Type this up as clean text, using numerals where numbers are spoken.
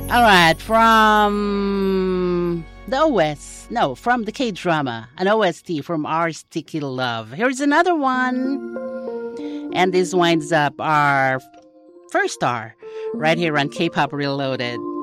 All right, from the OS, no, from the K-drama, an OST from Our Sticky Love. Here's another one. And this winds up our first star right here on K-Pop Reloaded.